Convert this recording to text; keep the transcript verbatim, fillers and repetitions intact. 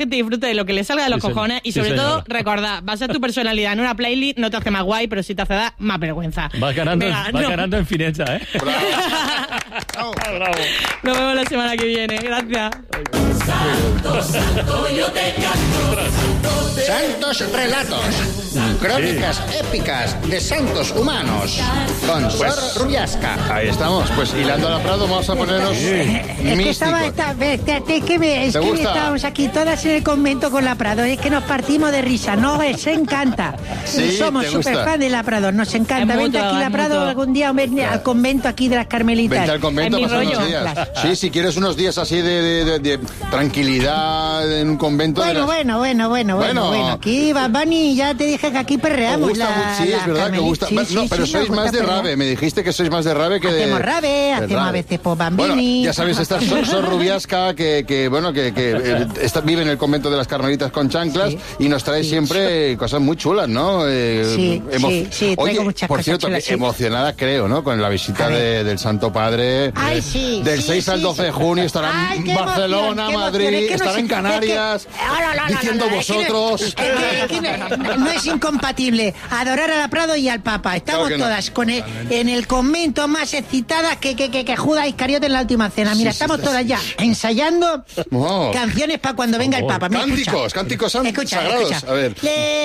gente disfrute de lo que le salga de los Sí, cojones y sí, sobre señora. todo, recordad, basar tu personalidad en una playlist no te hace más guay, pero sí te hace dar más vergüenza. Vas ganando, Venga, vas no. ganando en fineza, ¿eh? Bravo. Bravo. Nos vemos la semana que viene. Gracias. Santos Relatos. Crónicas épicas de santos humanos. Con Sor Rubiasca. Ahí estamos, pues hilando a la Prado vamos a ponernos Es que místicos. estaba, está- espérate, es que, me- es ¿Te que gusta? estábamos aquí todas en el convento con la Prado, es que nos partimos de risa, nos encanta. Sí, Somos ¿te gusta? súper fan de la Prado, nos encanta. Es Vente mutuo, aquí es la Prado mutuo. algún día, ven al convento aquí de las Carmelitas. Vente al convento a Es mi pasar unos rollo. días. Sí, si quieres unos días así de, de- de- de tranquilidad en un convento. de Bueno, las- bueno, bueno, bueno, bueno, Bueno. bueno. Aquí, Bad Bunny, ya te dije que aquí Os perreamos. gusta la, mucho, sí, la es verdad que Carmelita. gusta. Sí, no, sí, pero sí, sois nos más gusta de perrear. rave. Me dijiste que sois más de rave que de. Hacemos rave, de hacemos a rave. veces por Bueno, Bambini. ya sabéis, esta Sor, Sor Rubiasca que, que, bueno, que, que eh, está- vive en el convento de las Carmelitas con chanclas Sí. y nos trae Sí, siempre cosas muy chulas, ¿no? Eh, Sí, sí, sí, traigo Oye, muchas por cosas cierto, chulas, que sí. emocionada creo, ¿no? Con la visita A ver. de- del Santo Padre. Ay, eh, sí. Del sí, seis al sí, doce de sí. junio estará Ay, en qué emoción, Barcelona, qué emoción. Madrid, Es que no estará sé- en Canarias. es que- Ah, no, no, no, diciendo no, no, es que no- vosotros. es que- es que no, no es incompatible adorar a la Prado y al Papa. Estamos Claro que no. todas con el- en el convento más excitadas que, que, que, que Judas Iscariote en la última cena. Mira, Sí, sí, estamos sí, todas sí. ya ensayando Oh. canciones para cuando venga el Papa. Mira, escucha. Cánticos, cánticos san- Escucha, sagrados. escucha. A ver. Le-